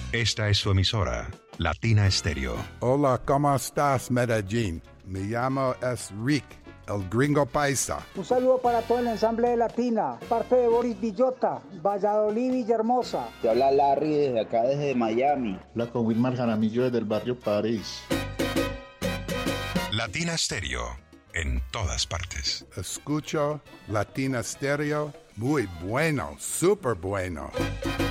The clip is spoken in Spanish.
Esta es su emisora, Latina Estéreo. Hola, ¿cómo estás, Medellín? Me llamo Rick, el gringo paisa. Un saludo para todo el ensamble de Latina, parte de Boris Villota, Valladolid, Villahermosa. Te habla Larry desde acá, desde Miami. Habla con Wilmar Jaramillo desde el barrio París. Latina Estéreo, en todas partes. Escucho Latina Stereo, muy bueno, súper bueno.